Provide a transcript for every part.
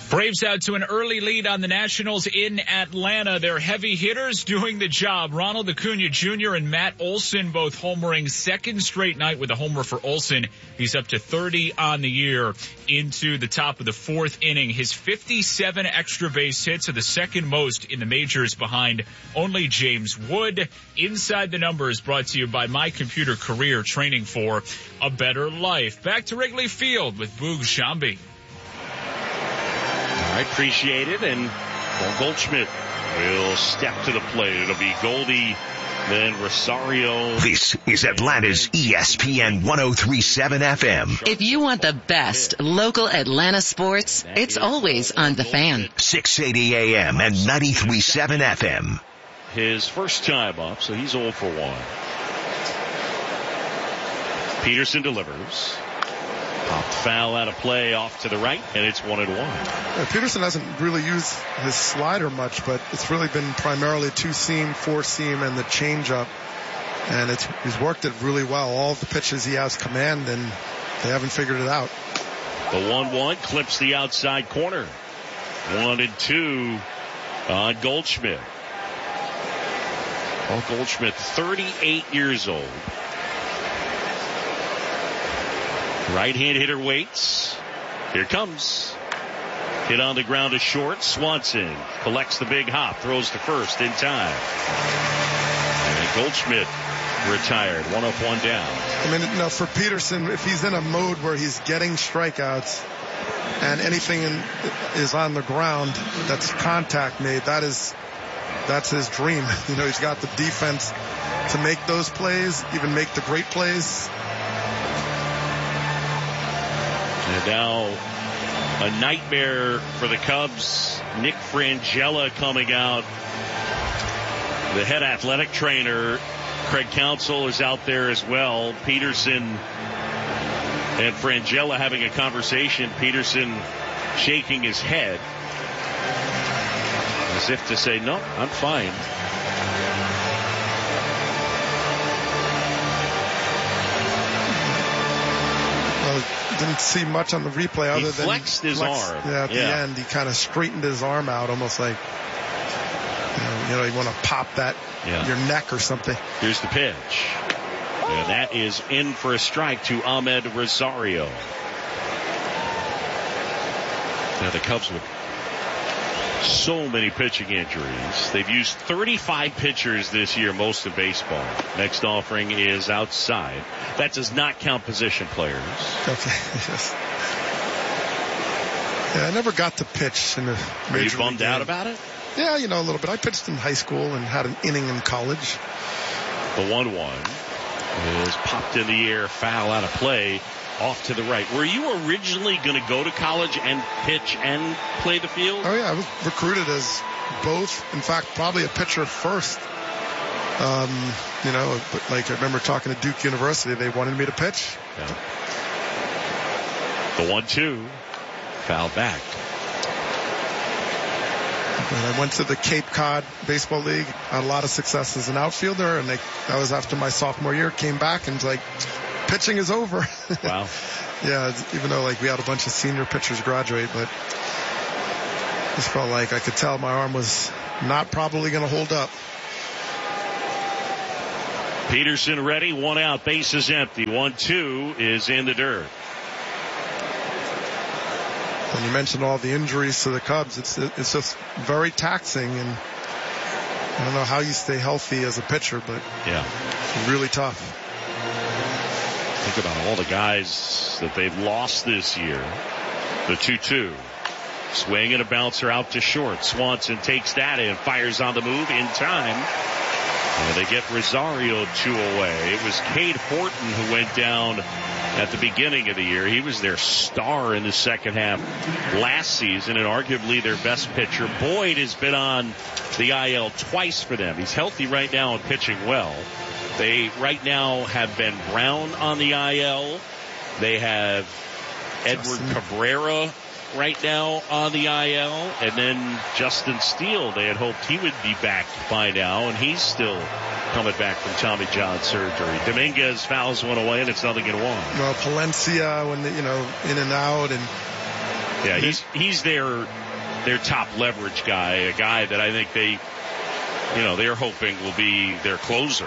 Braves out to an early lead on the Nationals in Atlanta. Their heavy hitters doing the job. Ronald Acuna Jr. and Matt Olson both homering, second straight night with a homer for Olson. He's up to 30 on the year into the top of the fourth inning. His 57 extra base hits are the second most in the majors, behind only James Wood. Inside the Numbers brought to you by My Computer Career, training for a better life. Back to Wrigley Field with Boog Sciambi. I appreciate it, and Goldschmidt will step to the plate. It'll be Goldie, then Rosario. This is Atlanta's ESPN 103.7 FM. If you want the best local Atlanta sports, it's always on The Fan. 680 AM and 93.7 FM. His first time up, so he's 0 for 1. Peterson delivers. Popped foul out of play off to the right, and it's 1-1. Yeah, Peterson hasn't really used his slider much, but it's really been primarily 2-seam, 4-seam, and the changeup. And he's worked it really well. All of the pitches he has command, and they haven't figured it out. The 1-1 clips the outside corner. 1-2 on Goldschmidt. Paul Goldschmidt, 38 years old. Right-hand hitter waits. Here comes. Hit on the ground to short. Swanson collects the big hop. Throws to first in time. And Goldschmidt retired. 1 up, 1 down. I mean, for Peterson, if he's in a mode where he's getting strikeouts and anything is on the ground that's contact made, that's his dream. He's got the defense to make those plays, even make the great plays. And now a nightmare for the Cubs. Nick Frangella coming out. The head athletic trainer, Craig Counsell, is out there as well. Peterson and Frangella having a conversation. Peterson shaking his head as if to say, no, I'm fine. Didn't see much on the replay other than he flexed his arm. Yeah, at the end, he kind of straightened his arm out, almost like you want to pop your neck or something. Here's the pitch, and that is in for a strike to Ahmed Rosario. Now the Cubs with so many pitching injuries. They've used 35 pitchers this year, most of baseball. Next offering is outside. That does not count position players. Okay. Yes. Yeah, I never got to pitch in the major league. Are you bummed out about it? Yeah, a little bit. I pitched in high school and had an inning in college. The 1-1 is popped in the air, foul out of play. Off to the right. Were you originally going to go to college and pitch and play the field? Oh, yeah. I was recruited as both. In fact, probably a pitcher first. But I remember talking to Duke University. They wanted me to pitch. Yeah. The 1-2. Foul back. And I went to the Cape Cod Baseball League. Had a lot of success as an outfielder. And that was after my sophomore year. Came back and pitching is over. Wow. Yeah, even though we had a bunch of senior pitchers graduate, but just felt like I could tell my arm was not probably going to hold up. Peterson ready, 1 out, base is empty. 1-2 is in the dirt. When you mentioned all the injuries to the Cubs, it's just very taxing, and I don't know how you stay healthy as a pitcher, but yeah, it's really tough. Think about all the guys that they've lost this year. The 2-2. Swing and a bouncer out to short. Swanson takes that in, fires on the move in time. And they get Rosario 2 away. It was Cade Horton who went down at the beginning of the year. He was their star in the second half last season and arguably their best pitcher. Boyd has been on the IL twice for them. He's healthy right now and pitching well. They right now have Ben Brown on the IL. They have Edward Cabrera right now on the IL. And then Justin Steele, they had hoped he would be back by now, and he's still coming back from Tommy John surgery. Dominguez fouls one away, and it's 0-1. Well, Palencia, when in and out, and Yeah, he's their top leverage guy, a guy that I think they're hoping will be their closer.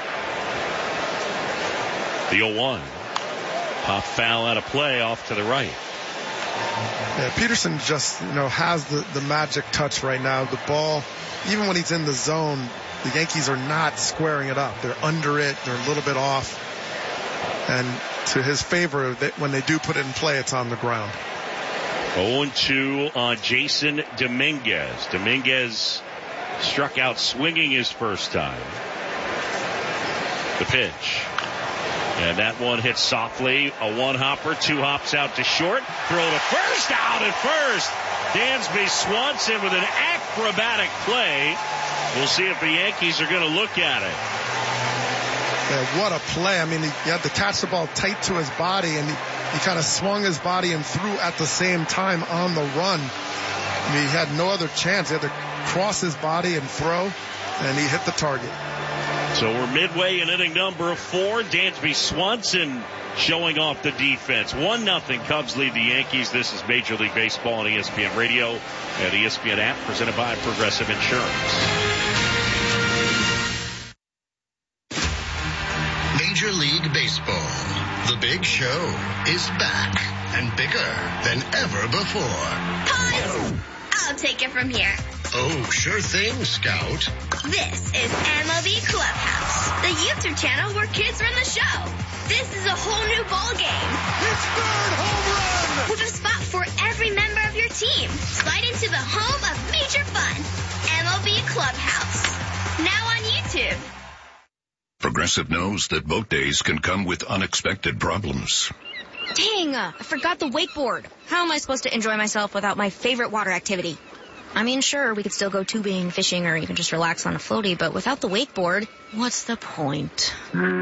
The 0-1. Pop foul out of play off to the right. Yeah, Peterson just, has the magic touch right now. The ball, even when he's in the zone, the Yankees are not squaring it up. They're under it. They're a little bit off. And to his favor, when they do put it in play, it's on the ground. 0-2 on Jason Dominguez. Dominguez struck out swinging his first time. The pitch. And that one hits softly. A one-hopper, 2 hops out to short. Throw to first, out at first. Dansby Swanson with an acrobatic play. We'll see if the Yankees are going to look at it. Yeah, what a play. I mean, he had to catch the ball tight to his body, and he kind of swung his body and threw at the same time on the run. I mean, he had no other chance. He had to cross his body and throw, and he hit the target. So we're midway in inning number 4. Dansby Swanson showing off the defense. 1-0 Cubs lead the Yankees. This is Major League Baseball on ESPN Radio and the ESPN app, presented by Progressive Insurance. Major League Baseball. The Big Show is back and bigger than ever before. Pause! I'll take it from here. Oh, sure thing, Scout. This is MLB Clubhouse, the YouTube channel where kids run the show. This is a whole new ball game. It's third home run! With a spot for every member of your team. Slide into the home of major fun. MLB Clubhouse. Now on YouTube. Progressive knows that boat days can come with unexpected problems. Dang, I forgot the wakeboard. How am I supposed to enjoy myself without my favorite water activity? I mean, sure, we could still go tubing, fishing, or even just relax on a floaty, but without the wakeboard, what's the point?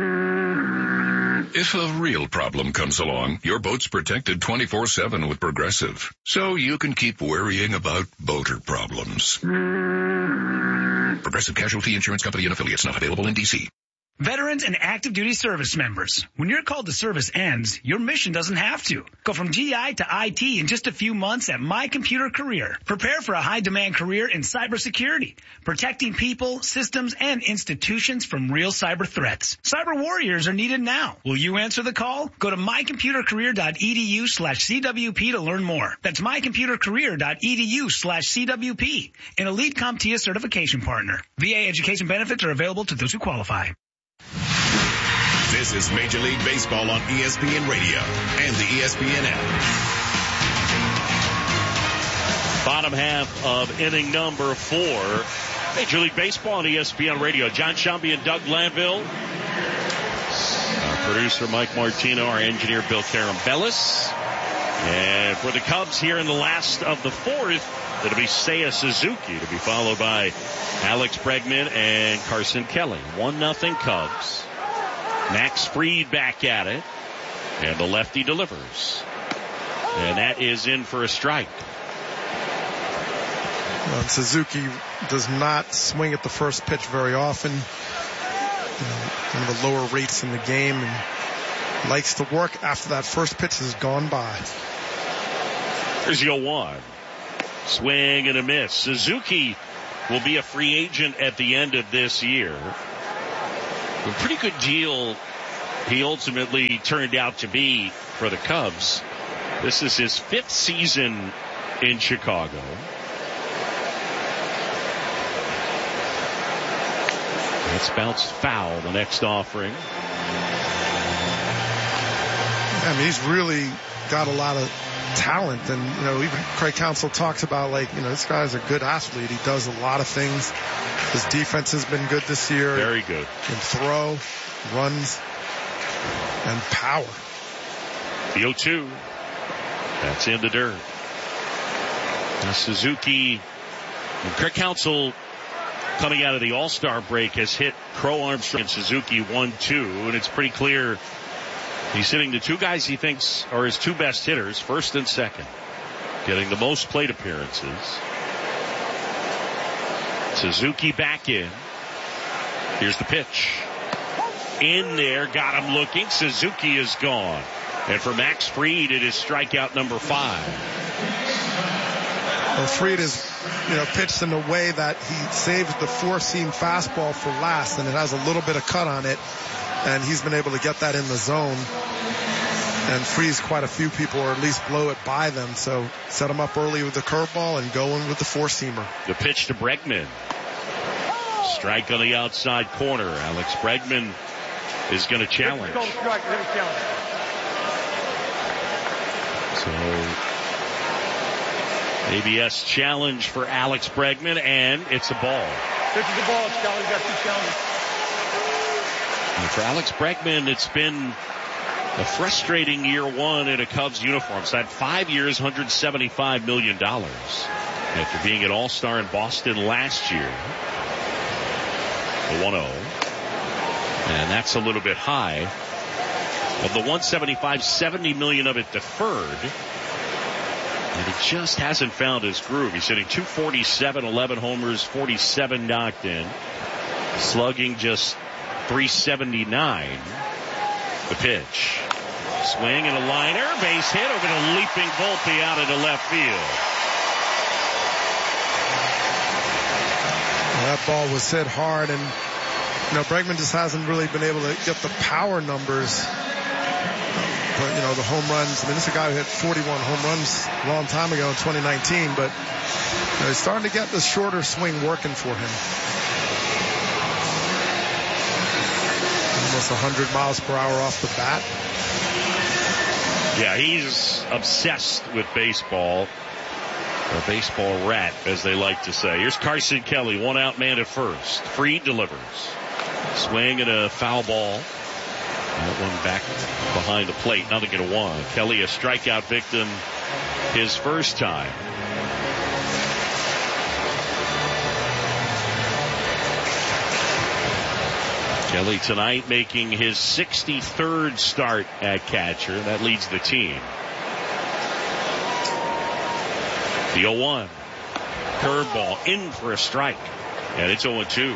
If a real problem comes along, your boat's protected 24/7 with Progressive, so you can keep worrying about boater problems. Progressive Casualty Insurance Company and affiliates, not available in D.C. Veterans and active duty service members, when your call to service ends, your mission doesn't have to. Go from GI to IT in just a few months at My Computer Career. Prepare for a high-demand career in cybersecurity, protecting people, systems, and institutions from real cyber threats. Cyber warriors are needed now. Will you answer the call? Go to mycomputercareer.edu/CWP to learn more. That's mycomputercareer.edu/CWP, an elite CompTIA certification partner. VA education benefits are available to those who qualify. This is Major League Baseball on ESPN Radio and the ESPN app. Bottom half of inning number 4. Major League Baseball on ESPN Radio. John Shambi and Doug Glanville. Our producer Mike Martino, our engineer Bill Carambellis. And for the Cubs here in the last of the 4th, it'll be Seiya Suzuki to be followed by Alex Bregman and Carson Kelly. 1-0 Cubs. Max Fried back at it. And the lefty delivers. And that is in for a strike. Suzuki does not swing at the first pitch very often. One of the lower rates in the game, and likes to work after that first pitch has gone by. There's the 0-1. Swing and a miss. Suzuki will be a free agent at the end of this year. A pretty good deal he ultimately turned out to be for the Cubs. This is his 5th season in Chicago. That's bounced foul, the next offering. I mean, he's really got a lot of talent, and even Craig Counsell talks about this guy's a good athlete. He does a lot of things. His defense has been good this year. Very good. Can throw, runs, and power. The 0-2. That's in the dirt. Now Suzuki and Craig Counsell, coming out of the All-Star break, has hit Crow Armstrong and Suzuki 1-2, and it's pretty clear he's hitting the 2 guys he thinks are his 2 best hitters, first and second, getting the most plate appearances. Suzuki back in. Here's the pitch. In there, got him looking. Suzuki is gone. And for Max Fried, it is strikeout number 5. Well, Fried is, pitched in a way that he saves the four-seam fastball for last, and it has a little bit of cut on it, and he's been able to get that in the zone and freeze quite a few people, or at least blow it by them. So set him up early with the curveball and go in with the four-seamer. The pitch to Bregman. Strike on the outside corner. Alex Bregman is going to challenge. So ABS challenge for Alex Bregman, and it's a ball. This is the ball, Scott. We've got 2 challenges. And for Alex Bregman, it's been a frustrating year one in a Cubs uniform. He's had 5 years, $175 million after being an all-star in Boston last year. The 1-0. And that's a little bit high. Of the 175, 70 million of it deferred. And he just hasn't found his groove. He's hitting .247, 11 homers, 47 knocked in. Slugging just .379. The pitch. Swing and a liner. Base hit over to leaping Volpe out into left field. Well, that ball was hit hard, and Bregman just hasn't really been able to get the power numbers. But, the home runs. This is a guy who hit 41 home runs a long time ago in 2019, but he's starting to get the shorter swing working for him. Almost 100 miles per hour off the bat. Yeah, he's obsessed with baseball. A baseball rat, as they like to say. Here's Carson Kelly, 1 out man at first. Fried delivers. Swing and a foul ball. That one back behind the plate. Nothing at 1. Kelly, a strikeout victim his first time. Kelly tonight making his 63rd start at catcher. That leads the team. The 0-1. Curveball in for a strike. And it's 0-2.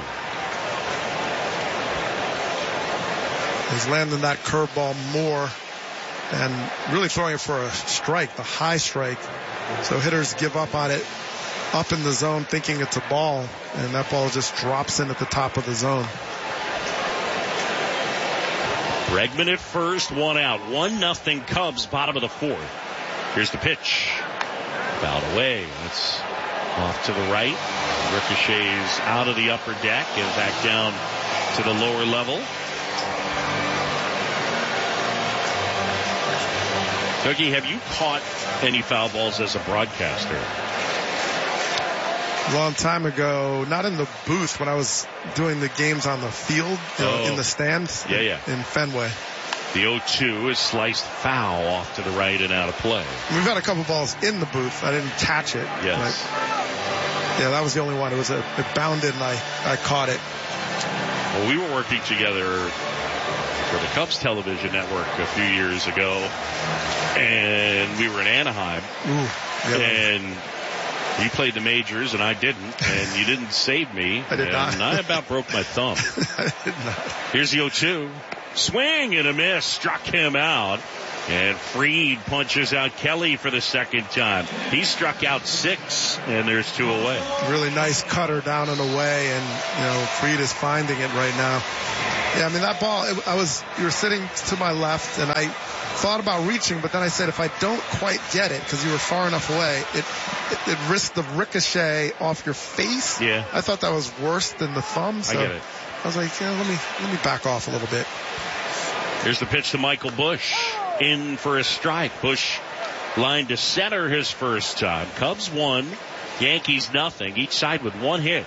He's landing that curveball more and really throwing it for a strike, the high strike. So hitters give up on it up in the zone thinking it's a ball, and that ball just drops in at the top of the zone. Bregman at first, 1 out. 1-0 Cubs, bottom of the 4th. Here's the pitch. Fouled away. It's off to the right. Ricochets out of the upper deck and back down to the lower level. Dougie, have you caught any foul balls as a broadcaster? A long time ago, not in the booth, when I was doing the games on the field, in the stands in Fenway. The 0-2 is sliced foul off to the right and out of play. We've had a couple balls in the booth. I didn't catch it. Yes. That was the only one. It bounded and I caught it. Well, we were working together for the Cubs television network a few years ago, and we were in Anaheim. And you played the majors and I didn't, and you didn't save me. I did not. And I about broke my thumb. I did not. Here's the 0-2. Swing and a miss. Struck him out. And Fried punches out Kelly for the second time. He struck out 6, and there's 2 away. Really nice cutter down and away, and Fried is finding it right now. Yeah, that ball, you were sitting to my left, and I thought about reaching, but then I said if I don't quite get it, because you were far enough away, it risked the ricochet off your face. Yeah. I thought that was worse than the thumb. So I get it. I was like, let me back off a little bit. Here's the pitch to Michael Busch. In for a strike. Busch lined to center his first time. Cubs 1, Yankees 0. Each side with 1 hit.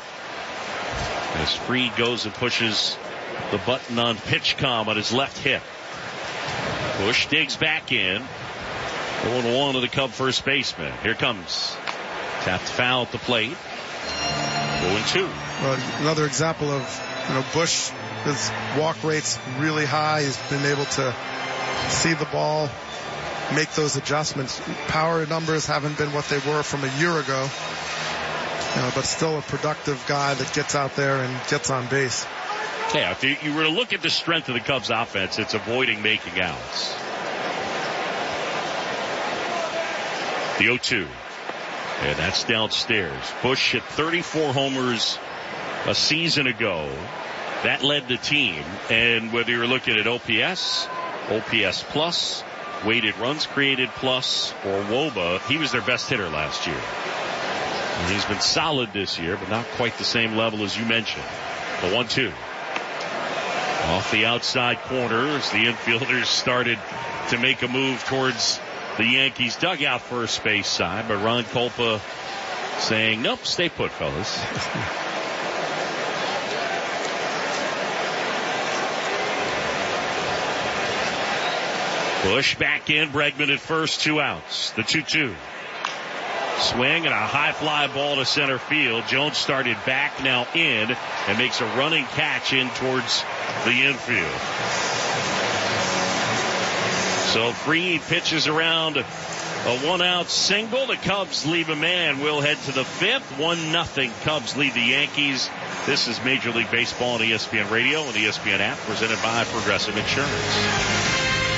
As Fried goes and pushes the button on PitchCom on his left hip. Busch digs back in. 0-1 to the Cub first baseman. Here comes. Tapped foul at the plate. 0-2. Well, another example of, Busch, his walk rate's really high. He's been able to see the ball, make those adjustments. Power numbers haven't been what they were from a year ago, but still a productive guy that gets out there and gets on base. Yeah, if you were to look at the strength of the Cubs offense, it's avoiding making outs. The 0-2. And that's downstairs. Bush hit 34 homers a season ago. That led the team. And whether you're looking at OPS plus, weighted runs created plus, or WOBA, he was their best hitter last year. And he's been solid this year, but not quite the same level as you mentioned. The 1-2. Off the outside corner as the infielders started to make a move towards the Yankees dugout first base side, but Ron Kulpa saying, nope, stay put, fellas. Bush back in, Bregman at first, 2 outs. The 2-2. Swing and a high fly ball to center field. Jones started back, now in, and makes a running catch in towards the infield. So Fried pitches around a 1-out single. The Cubs leave a man. We'll head to the 5th. 1-0. Cubs lead the Yankees. This is Major League Baseball on ESPN Radio and the ESPN app, presented by Progressive Insurance.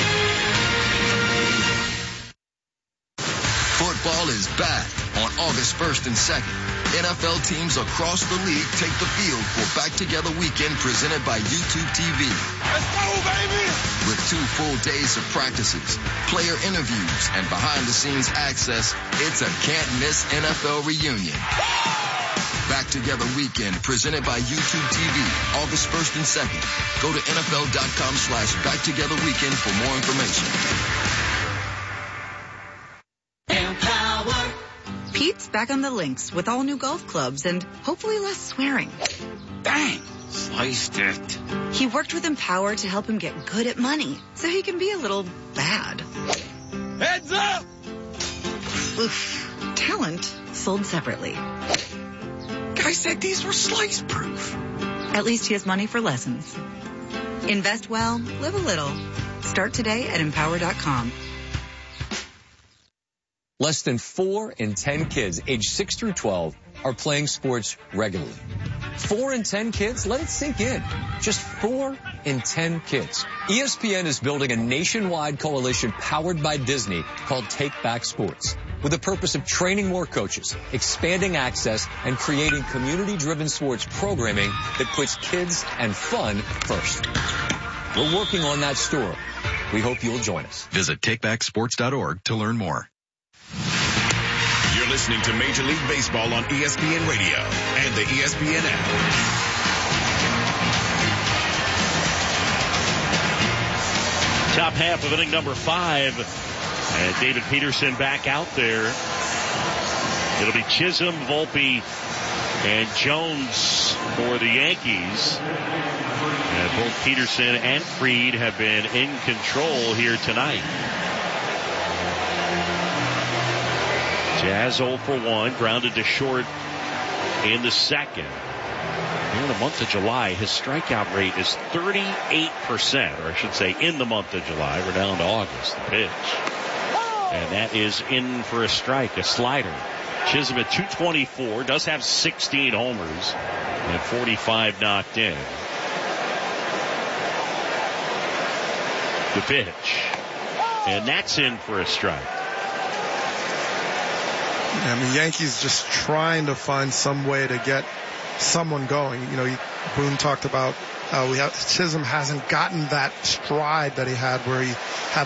Football is back on August 1st and 2nd. NFL teams across the league take the field for Back Together Weekend presented by YouTube TV. Let's go, baby! With 2 full days of practices, player interviews, and behind-the-scenes access, it's a can't-miss NFL reunion. Back Together Weekend presented by YouTube TV, August 1st and 2nd. Go to NFL.com/BackTogetherWeekend for more information. Pete's back on the links with all new golf clubs and hopefully less swearing. Dang, sliced it. He worked with Empower to help him get good at money so he can be a little bad. Heads up! Oof. Talent sold separately. Guy said these were slice proof. At least he has money for lessons. Invest well, live a little. Start today at Empower.com. Less than 4 in 10 kids aged 6 through 12 are playing sports regularly. 4 in 10 kids? Let it sink in. Just 4 in 10 kids. ESPN is building a nationwide coalition powered by Disney called Take Back Sports, with the purpose of training more coaches, expanding access, and creating community-driven sports programming that puts kids and fun first. We're working on that story. We hope you'll join us. Visit takebacksports.org to learn more. You're listening to Major League Baseball on ESPN Radio and the ESPN app. Top half of inning number 5. And David Peterson back out there. It'll be Chisholm, Volpe, and Jones for the Yankees. And both Peterson and Fried have been in control here tonight. Jazz 0 for 1, grounded to short in the second. In the month of July, his strikeout rate is 38%, or I should say in the month of July. We're down to August, the pitch. And that is in for a strike, a slider. Chisholm at 224, does have 16 homers and 45 knocked in. The pitch. And that's in for a strike. I mean, Yankees just trying to find some way to get someone going. You know, Boone talked about Chisholm hasn't gotten that stride that he had where he had